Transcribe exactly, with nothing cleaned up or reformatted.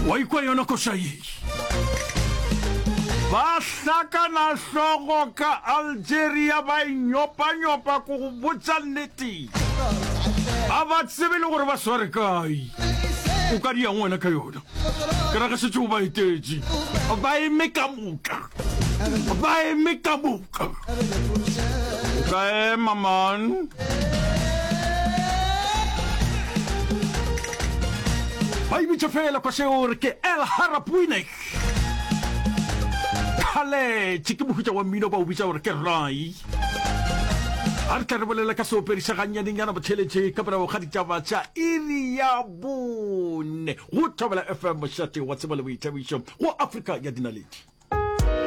Waikwa yona kosai. Basaka na sogo ka Algeria ba nyopa nyopa ku butsa neti. Aba tsebele gore ba sware kai. O ka dia ngwana ka yona. Kara ka se tsuba iteji. Ba e mekamuka. Ba e mekamuka. Ka maman. Hai mi tafela kwa se orke El Harapuinek. Kale, chikibucha wa mino ba ubisa orke rai. Arkarabale la kaso per saganya dingana ba chele che kabra wa khadija ba cha iriya bune. Utabala F M shati wa tsabala wi television wa Africa ya dinaliti.